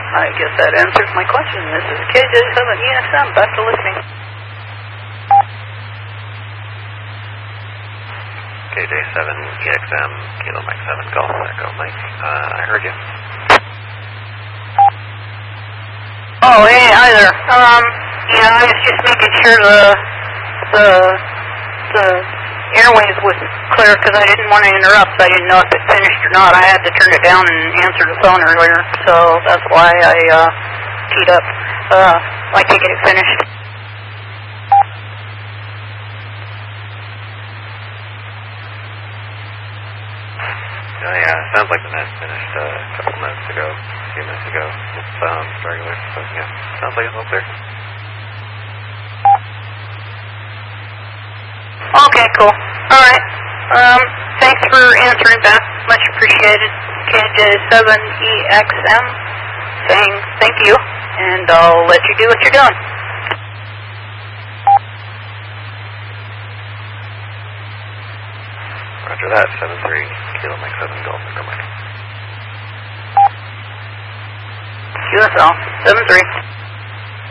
I guess that answers my question. This is KJ7EXM. Back to listening. KJ7EXM, Kilo Mike 7 Golf Echo Mike. I heard you. Oh, hey, hi there. Yeah, I was just making sure the airwaves was clear because I didn't want to interrupt. I didn't know if it finished or not. I had to turn it down and answer the phone earlier, so that's why I teed up. I take it finished. Oh yeah, it sounds like the net finished a couple minutes ago, a few minutes ago. It's regular, so yeah, sounds like it's all clear. Okay, cool. Alright. Thanks for answering back. Much appreciated. KJ7EXM saying thank you, and I'll let you do what you're doing. Roger that, 7-3, Kilo Mike 7 Golf Echo Mike. QSL, 7-3.